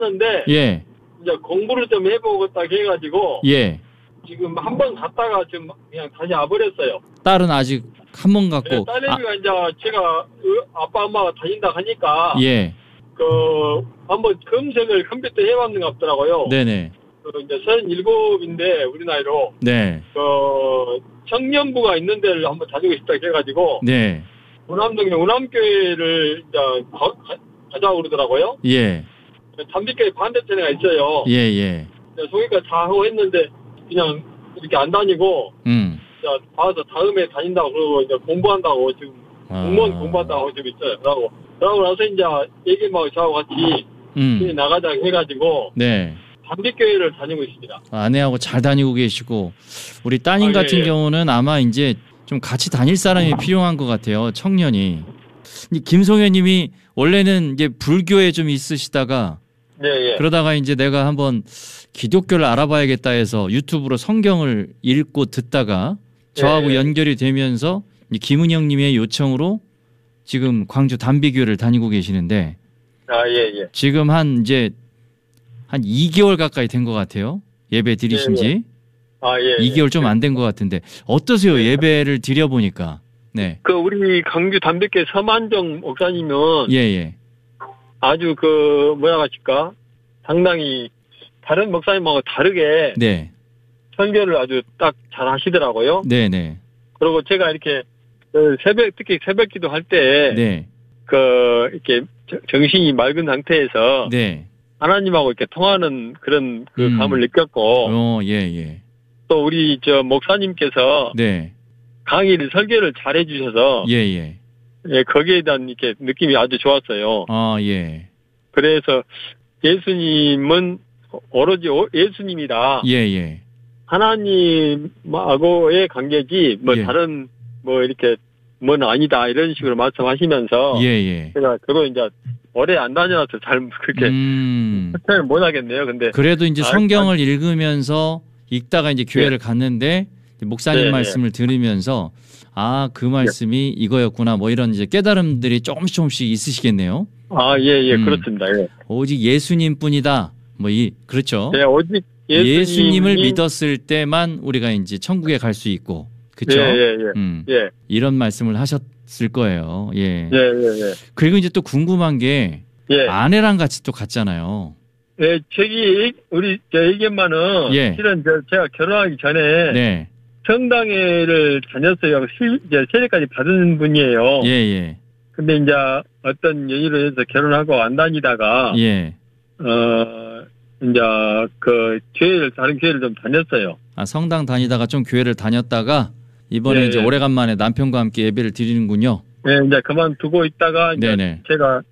했는데 예. 이제 공부를 좀 해보겠다 해가지고 예. 지금 한 번 갔다가 좀 그냥 다시 와버렸어요. 딸은 아직 한 번 갔고. 네, 딸내미가 이제 제가 아빠 엄마가 다닌다 하니까 예. 그 한번 검색을 컴퓨터 해봤는 것 같더라고요. 네네. 그 이제 37인데 우리 나이로 네. 그 청년부가 있는 데를 한번 다니고 싶다 해가지고 네. 운암동에 운암교회를 이제 가자고 그러더라고요. 예. 담비교회 반대편에가 있어요. 예, 예. 소개까지 다 하고 했는데 그냥 이렇게 안 다니고 이제 봐서 다음에 다닌다고 그러고 이제 공부한다고 지금 공무원 공부한다고 지금 있어요. 그러고 나서 이제 얘기만 저하고 같이 나가자 해가지고 네. 담비교회를 다니고 있습니다. 아내하고 잘 다니고 계시고 우리 따님 같은 예. 경우는 아마 이제 좀 같이 다닐 사람이 필요한 것 같아요. 청년이. 김송현님이 원래는 이제 불교에 좀 있으시다가 예. 그러다가 이제 내가 한번 기독교를 알아봐야겠다 해서 유튜브로 성경을 읽고 듣다가 저하고 연결이 되면서 김은영님의 요청으로 지금 광주 담비교회를 다니고 계시는데 예. 지금 한 2개월 가까이 된 것 같아요. 예배 드리신 지. 예. 2개월 좀 안 된 것 같은데 어떠세요? 예배를 드려보니까. 네. 그 우리 광주 담백교 서만정 목사님은 예. 아주 그 뭐라 하실까 상당히 다른 목사님하고 다르게 네. 설교를 아주 딱 잘 하시더라고요. 네네. 그리고 제가 이렇게 특히 새벽기도 할 때 네. 그 이렇게 정신이 맑은 상태에서 네. 하나님하고 이렇게 통하는 그런 그 감을 느꼈고 예. 또 우리 저 목사님께서 네. 강의를 설교를 잘 해주셔서 예, 거기에 대한 이렇게 느낌이 아주 좋았어요. 예. 그래서 예수님은 오로지 예수님이다. 예. 하나님하고의 관계지 뭐 다른 뭐 이렇게 뭐는 아니다 이런 식으로 말씀하시면서 예. 제가 그거 이제 오래 안 다녀서 잘 그렇게 표현을 못 하겠네요. 근데 그래도 이제 성경을 읽으면서 읽다가 이제 교회를 갔는데 목사님 말씀을 들으면서 그 말씀이 이거였구나 뭐 이런 이제 깨달음들이 조금씩 있으시겠네요. 예, 그렇습니다. 예. 오직 예수님뿐이다. 그렇죠. 네, 오직 예수님을 믿었을 때만 우리가 이제 천국에 갈 수 있고, 그렇죠. 예. 이런 말씀을 하셨을 거예요. 예. 그리고 이제 또 궁금한 게 아내랑 같이 또 갔잖아요. 예, 우리 애견만은 실은 제가 결혼하기 전에 성당회를 다녔어요. 세례까지 받은 분이에요. 예. 근데 이제 어떤 연유로 해서 결혼하고 안 다니다가 이제 그 다른 교회를 좀 다녔어요. 성당 다니다가 좀 교회를 다녔다가 이번에 이제 오래간만에 남편과 함께 예배를 드리는군요. 네, 이제 그만두고 있다가 이제 제가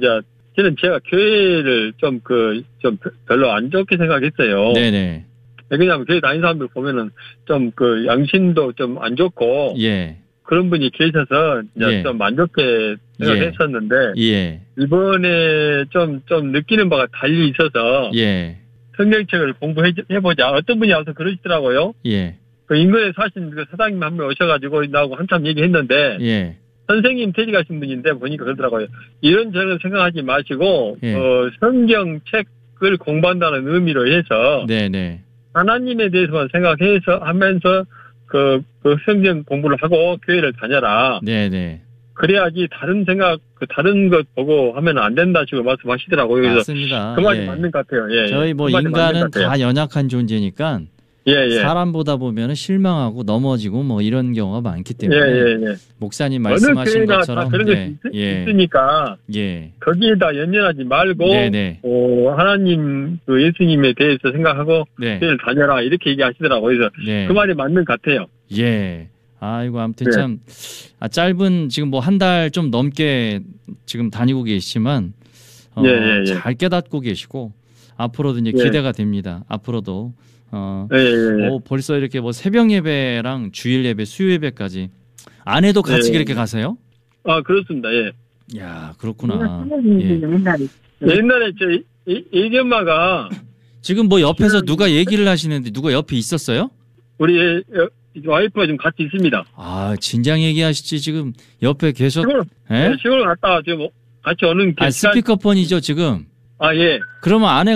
교회를 좀 별로 안 좋게 생각했어요. 네네. 왜냐하면 교회 다니는 사람들 보면은 좀 그 양심도 좀 안 좋고 그런 분이 계셔서 이제 좀 안 좋게 생각했었는데 이번에 좀 느끼는 바가 달리 있어서 성경책을 공부해보자. 어떤 분이 와서 그러시더라고요. 그 인근에 사신 그 사장님 한 분 오셔가지고 나하고 한참 얘기했는데 선생님 퇴직하신 분인데 보니까 그러더라고요. 이런저런 생각하지 마시고 성경책을 공부한다는 의미로 해서 하나님에 대해서만 생각해서 하면서 그 성경 공부를 하고 교회를 다녀라. 그래야지 다른 것 보고 하면 안 된다 식으로 말씀하시더라고요. 그래서 맞습니다. 그 말이 맞는 것 같아요. 저희 인간은 다 연약한 존재니까 사람 보다 보면 실망하고 넘어지고 뭐 이런 경우가 많기 때문에 목사님 말씀하신 어느 것처럼 그런 것이 있으니까 거기에다 연연하지 말고 하나님 예수님에 대해서 생각하고 교회를 다녀라 이렇게 얘기하시더라고요. 그래서 그 말이 맞는 것 같아요. 아이고 아무튼 참 짧은 지금 뭐 한 달 좀 넘게 지금 다니고 계시지만 잘 깨닫고 계시고 앞으로도 이제 기대가 됩니다. 앞으로도 벌써 이렇게 뭐 새벽 예배랑 주일 예배, 수요 예배까지 아내도 같이 그렇게 가세요? 그렇습니다. 야, 그렇구나. 옛날에 제 애견마가 지금 뭐 옆에서 누가 얘기를 하시는데 누가 옆에 있었어요? 우리 와이프가 지금 같이 있습니다. 진작 얘기하시지 지금 옆에 계속. 시골 갔다가 지금 같이 오는 스피커폰이죠 지금. 아, 예. 그러면 아내